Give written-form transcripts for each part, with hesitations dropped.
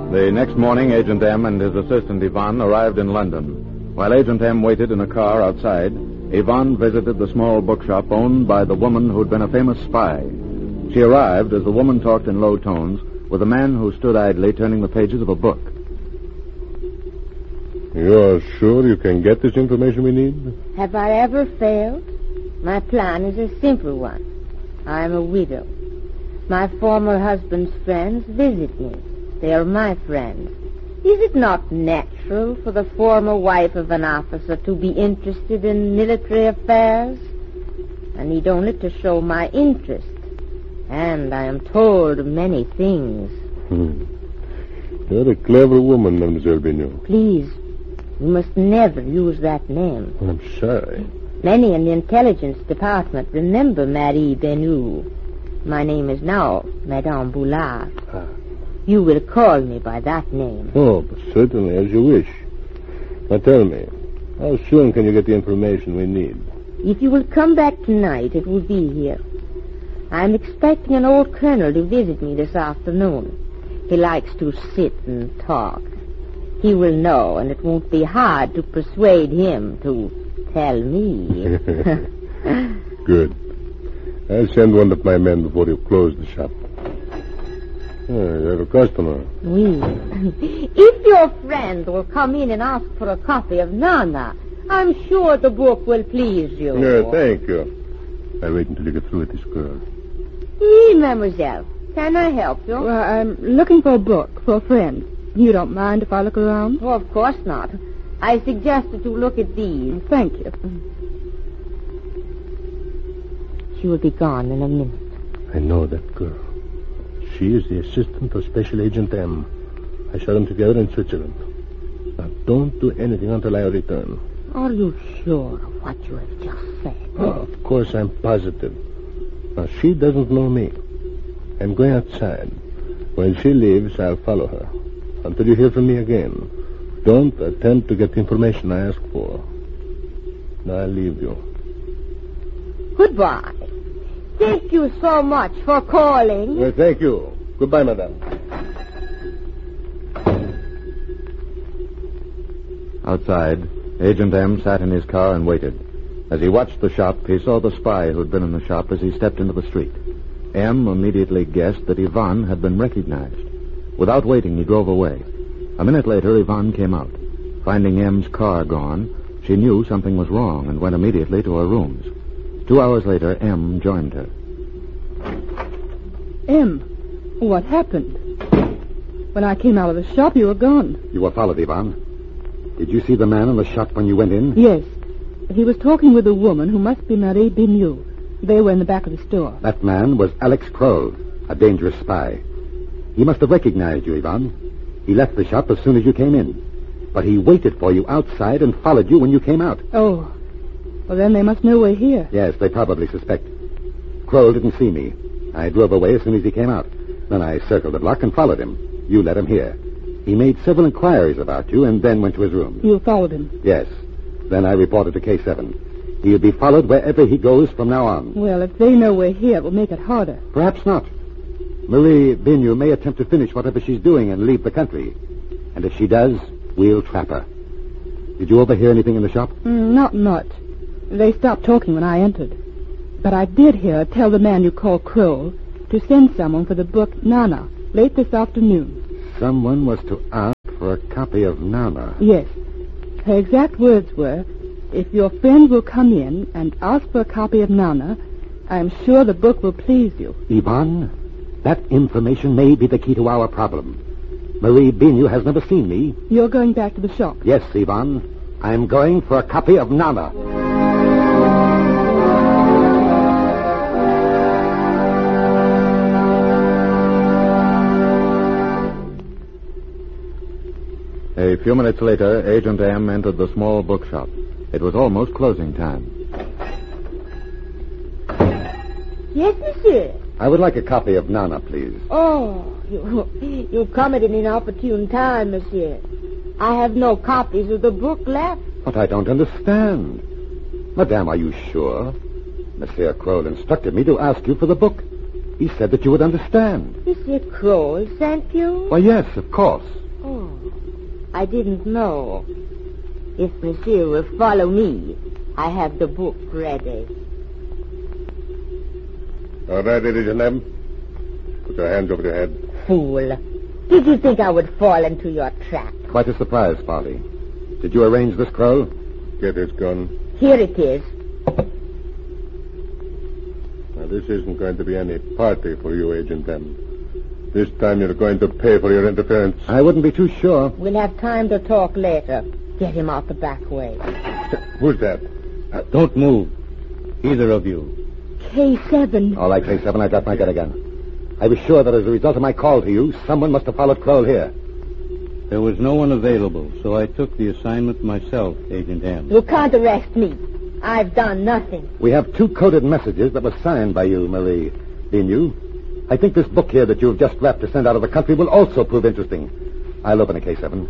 The next morning, Agent M and his assistant Ivan arrived in London. While Agent M waited in a car outside, Ivan visited the small bookshop owned by the woman who'd been a famous spy. She arrived as the woman talked in low tones with a man who stood idly turning the pages of a book. You're sure you can get this information we need? Have I ever failed? My plan is a simple one. I'm a widow. My former husband's friends visit me. They are my friends. Is it not natural for the former wife of an officer to be interested in military affairs? I need only to show my interest. And I am told many things. You're a clever woman, Mademoiselle Bignon. Please, you must never use that name. I'm sorry. Many in the intelligence department remember Marie Benoux. My name is now Madame Boulard. You will call me by that name. Oh, but certainly, as you wish. Now tell me, how soon can you get the information we need? If you will come back tonight, it will be here. I'm expecting an old colonel to visit me this afternoon. He likes to sit and talk. He will know, and it won't be hard to persuade him to tell me. Good. I'll send one of my men before you close the shop. You have a customer. Oui. If your friend will come in and ask for a copy of Nana, I'm sure the book will please you. No, thank you. I'll wait until you get through with this girl. Oui, mademoiselle. Can I help you? Well, I'm looking for a book for a friend. You don't mind if I look around? Oh, of course not. I suggested to look at these. Thank you. She will be gone in a minute. I know that girl. She is the assistant of Special Agent M. I saw them together in Switzerland. Now, don't do anything until I return. Are you sure of what you have just said? Oh, of course, I'm positive. Now, she doesn't know me. I'm going outside. When she leaves, I'll follow her. Until you hear from me again, don't attempt to get the information I ask for. Now, I'll leave you. Goodbye. Thank you so much for calling. Well, thank you. Goodbye, madame. Outside, Agent M sat in his car and waited. As he watched the shop, he saw the spy who'd been in the shop as he stepped into the street. M immediately guessed that Ivan had been recognized. Without waiting, he drove away. A minute later, Ivan came out. Finding M's car gone, she knew something was wrong and went immediately to her rooms. 2 hours later, M joined her. M, what happened? When I came out of the shop, you were gone. You were followed, Ivan. Did you see the man in the shop when you went in? Yes. He was talking with a woman who must be Marie Benoux. They were in the back of the store. That man was Alex Kroll, a dangerous spy. He must have recognized you, Ivan. He left the shop as soon as you came in. But he waited for you outside and followed you when you came out. Oh. Well, then they must know we're here. Yes, they probably suspect. Kroll didn't see me. I drove away as soon as he came out. Then I circled the block and followed him. You let him here. He made several inquiries about you and then went to his room. You followed him? Yes. Then I reported to K7. He'll be followed wherever he goes from now on. Well, if they know we're here, it will make it harder. Perhaps not. Marie Benoux may attempt to finish whatever she's doing and leave the country. And if she does, we'll trap her. Did you overhear anything in the shop? Not much. They stopped talking when I entered. But I did hear her tell the man you call Kroll to send someone for the book Nana late this afternoon. Someone was to ask for a copy of Nana. Yes. Her exact words were, if your friend will come in and ask for a copy of Nana, I'm sure the book will please you. Ivan, that information may be the key to our problem. Marie Benoux has never seen me. You're going back to the shop? Yes, Ivan. I'm going for a copy of Nana. A few minutes later, Agent M entered the small bookshop. It was almost closing time. Yes, monsieur. I would like a copy of Nana, please. Oh, you come at an inopportune time, monsieur. I have no copies of the book left. But I don't understand. Madame, are you sure? Monsieur Kroll instructed me to ask you for the book. He said that you would understand. Monsieur Kroll sent you? Why, yes, of course. Oh, I didn't know. If Monsieur will follow me, I have the book ready. All right, ladies and gentlemen. Put your hands over your head. Fool. Did you think I would fall into your trap? Quite a surprise, Polly. Did you arrange this, Kroll? Get his gun. Here it is. Now, this isn't going to be any party for you, Agent M. This time you're going to pay for your interference. I wouldn't be too sure. We'll have time to talk later. Get him out the back way. Who's that? Don't move. Either of you. K7. All right, K7, I got my gun again. I was sure that as a result of my call to you, someone must have followed Kroll here. There was no one available, so I took the assignment myself, Agent M. You can't arrest me. I've done nothing. We have 2 coded messages that were signed by you, Marie. Being I think this book here that you've just wrapped to send out of the country will also prove interesting. I'll open it, K7.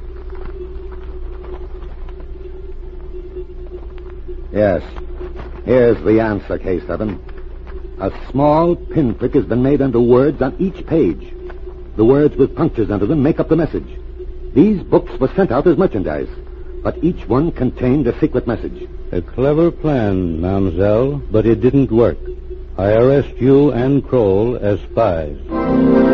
Yes. Here's the answer, K7. A small pinprick has been made under words on each page. The words with punctures under them make up the message. These books were sent out as merchandise, but each one contained a secret message. A clever plan, mademoiselle, but it didn't work. I arrest you and Kroll as spies.